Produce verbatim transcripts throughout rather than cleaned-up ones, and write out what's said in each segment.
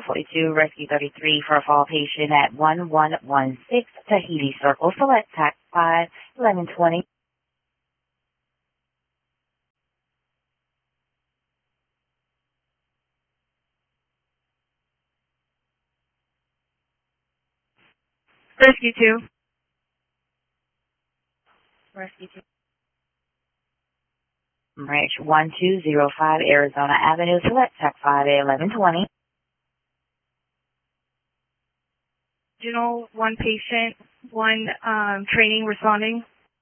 forty-two, Rescue thirty-three for a fall patient at one one one six Tahiti Circle. Select T A C five, eleven twenty. Rescue two. Rescue two. Branch one two zero five, Arizona Avenue. Select T A C five, eleven twenty. General, one patient, one um, training responding.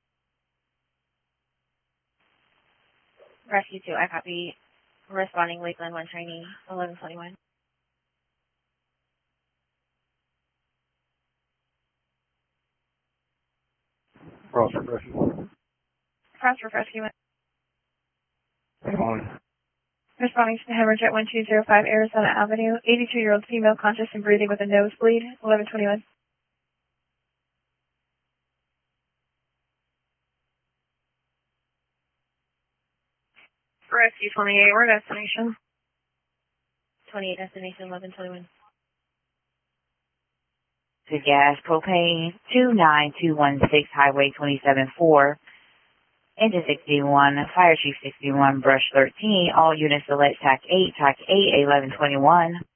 Rescue two, I copy. Responding Lakeland one training, eleven twenty-one. Prospect Rescue. Prospect Rescue. Responding. Responding to the hemorrhage at one two zero five Arizona Avenue. eighty-two-year-old female conscious and breathing with a nosebleed, eleven twenty-one. Rescue twenty-eight, we're destination. twenty-eight, destination, eleven twenty-one. To gas, propane, two nine two one six, Highway twenty-seven four. Engine sixty-one, Fire Chief sixty-one, Brush thirteen. All units select T A C eight, T A C eight, eleven twenty-one.